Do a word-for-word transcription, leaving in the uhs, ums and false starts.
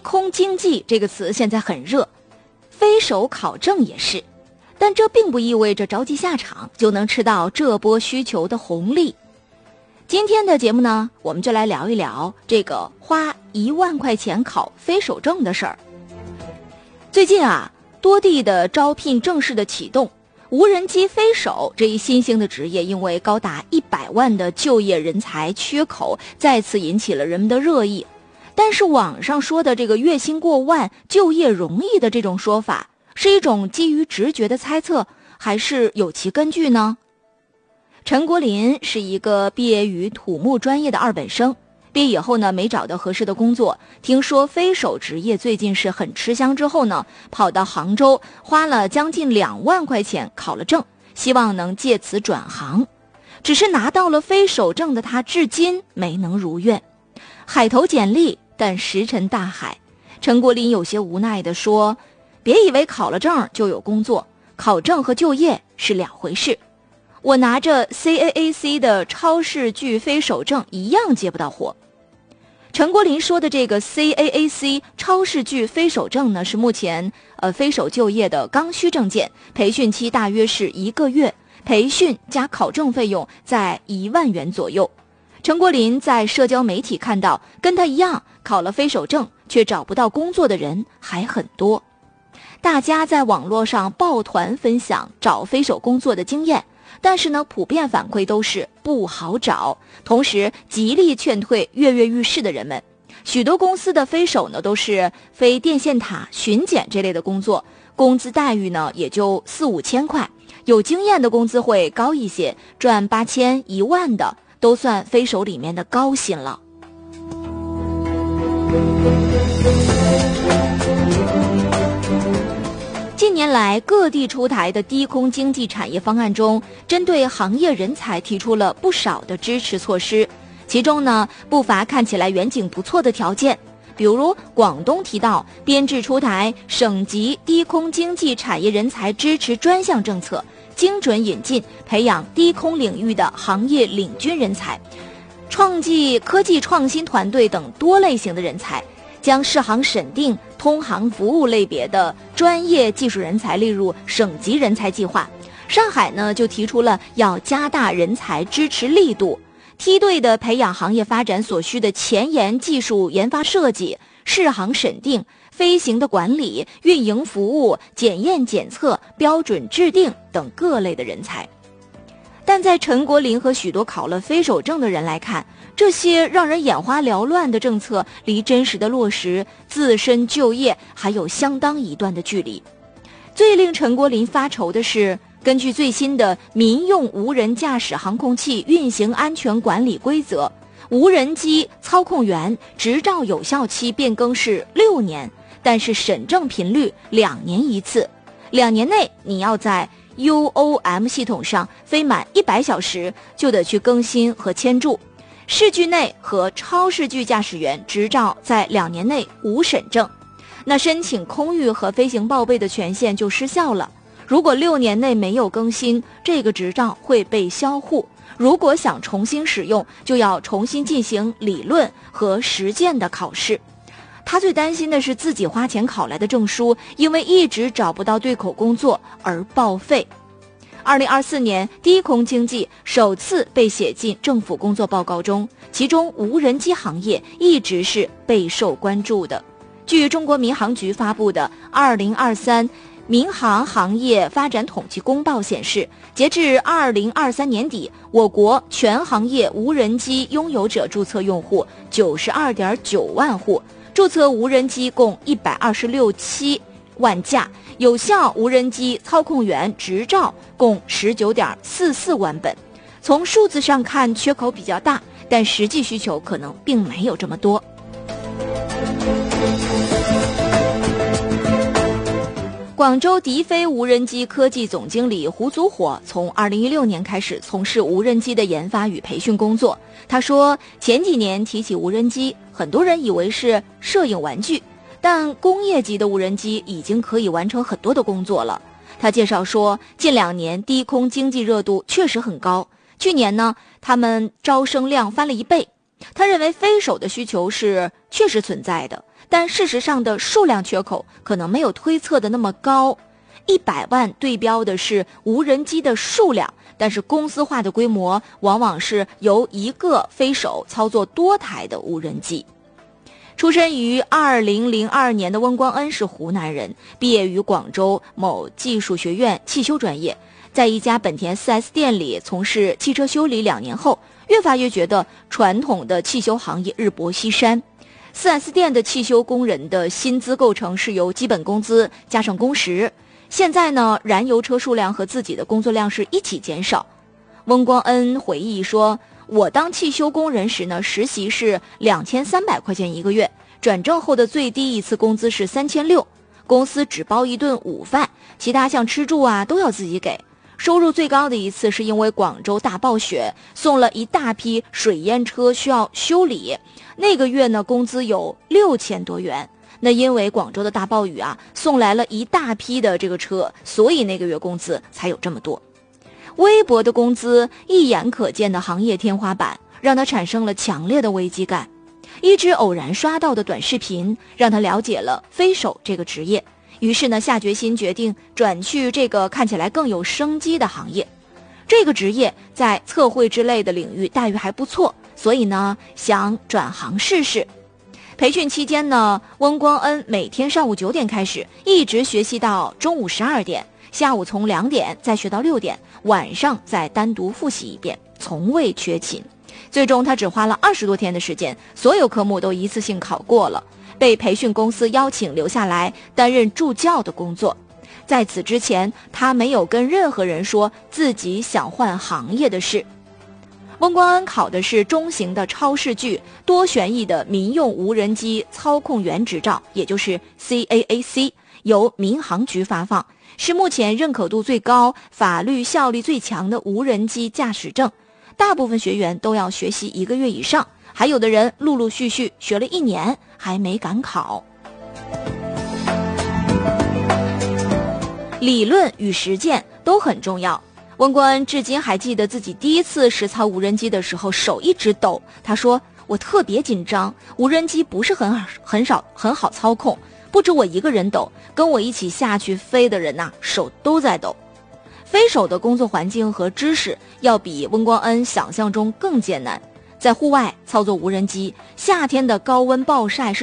空经济这个词现在很热，飞手考证也是，但这并不意味着着急下场就能吃到这波需求的红利。今天的节目呢，我们就来聊一聊这个花一万块钱考飞手证的事儿。最近啊，多地的招聘正式的启动，无人机飞手这一新兴的职业，因为高达一百万的就业人才缺口，再次引起了人们的热议。但是网上说的这个月薪过万、就业容易的这种说法，是一种基于直觉的猜测，还是有其根据呢？陈国林是一个毕业于土木专业的二本生，毕业以后呢，没找到合适的工作，听说飞手职业最近是很吃香之后呢，跑到杭州花了将近两万块钱考了证，希望能借此转行。只是拿到了飞手证的他至今没能如愿，海投简历但石沉大海。陈国林有些无奈地说，别以为考了证就有工作，考证和就业是两回事。我拿着 C A A C 的超视距飞手证一样接不到活。陈国林说的这个 C A A C 超视距飞手证呢，是目前呃飞手就业的刚需证件，培训期大约是一个月，培训加考证费用在一万元左右。陈国林在社交媒体看到，跟他一样考了飞手证却找不到工作的人还很多。大家在网络上抱团分享找飞手工作的经验，但是呢，普遍反馈都是不好找，同时极力劝退跃跃欲试的人们。许多公司的飞手呢，都是飞电线塔、巡检这类的工作，工资待遇呢也就四五千块，有经验的工资会高一些，赚八千、一万的都算飞手里面的高薪了。近年来各地出台的低空经济产业方案中，针对行业人才提出了不少的支持措施，其中呢不乏看起来远景不错的条件。比如广东提到编制出台省级低空经济产业人才支持专项政策，精准引进培养低空领域的行业领军人才，创技科技创新团队等多类型的人才，将适航审定、通航服务类别的专业技术人才列入省级人才计划。上海呢就提出了要加大人才支持力度，梯队的培养行业发展所需的前沿技术研发设计、适航审定、飞行的管理、运营服务、检验检测、标准制定等各类的人才。但在陈国林和许多考了飞手证的人来看，这些让人眼花缭乱的政策离真实的落实、自身就业还有相当一段的距离。最令陈国林发愁的是，根据最新的民用无人驾驶航空器运行安全管理规则，无人机操控员执照有效期变更是六年，但是审证频率两年一次，两年内你要在 U O M 系统上飞满一百小时，就得去更新和签注。视距内和超视距驾驶员执照在两年内无审证，那申请空域和飞行报备的权限就失效了。如果六年内没有更新，这个执照会被销户。如果想重新使用，就要重新进行理论和实践的考试。他最担心的是自己花钱考来的证书，因为一直找不到对口工作而报废。二零二四年，低空经济首次被写进政府工作报告中，其中无人机行业一直是备受关注的。据中国民航局发布的二零二三民航行业发展统计公报显示，截至二零二三年底，我国全行业无人机拥有者注册用户九十二点九万户，注册无人机共一百二十六七万架，有效无人机操控员执照共十九点四四万本。从数字上看，缺口比较大，但实际需求可能并没有这么多。广州迪飞无人机科技总经理胡祖火从二零一六年开始从事无人机的研发与培训工作。他说，前几年提起无人机，很多人以为是摄影玩具，但工业级的无人机已经可以完成很多的工作了。他介绍说，近两年低空经济热度确实很高，去年呢，他们招生量翻了一倍。 他认为飞手的需求是确实存在的，但事实上的数量缺口可能没有推测的那么高。一百万对标的是无人机的数量，但是公司化的规模往往是由一个飞手操作多台的无人机。出身于二零零二年的温光恩是湖南人，毕业于广州某技术学院汽修专业，在一家本田 四 S 店里从事汽车修理两年后，越发越觉得传统的汽修行业日薄西山。四 S 店的汽修工人的薪资构成是由基本工资加上工时，现在呢，燃油车数量和自己的工作量是一起减少。温光恩回忆说，我当汽修工人时呢，实习是两千三百块钱一个月，转正后的最低一次工资是三千六，公司只包一顿午饭，其他像吃住啊都要自己给。收入最高的一次是因为广州大暴雪，送了一大批水淹车需要修理，那个月呢工资有六千多元。那因为广州的大暴雨啊，送来了一大批的这个车，所以那个月工资才有这么多。微薄的工资，一眼可见的行业天花板，让他产生了强烈的危机感。一支偶然刷到的短视频，让他了解了飞手这个职业，于是呢，下决心决定转去这个看起来更有生机的行业。这个职业在测绘之类的领域待遇还不错，所以呢，想转行试试。培训期间呢，温光恩每天上午九点开始，一直学习到中午十二点，下午从两点再学到六点，晚上再单独复习一遍，从未缺勤。最终他只花了二十多天的时间，所有科目都一次性考过了，被培训公司邀请留下来担任助教的工作。在此之前，他没有跟任何人说自己想换行业的事。温光恩考的是中型的超视距多旋翼的民用无人机操控员执照，也就是 C A A C， 由民航局发放，是目前认可度最高、法律效力最强的无人机驾驶证。大部分学员都要学习一个月以上，还有的人陆陆续续学了一年还没敢考。理论与实践都很重要。温光恩至今还记得自己第一次实操无人机的时候，手一直抖。他说：“我特别紧张，无人机不是很很少很好操控，不止我一个人抖，跟我一起下去飞的人呐、啊，手都在抖。”飞手的工作环境和知识要比温光恩想象中更艰难。在户外操作无人机，夏天的高温暴晒是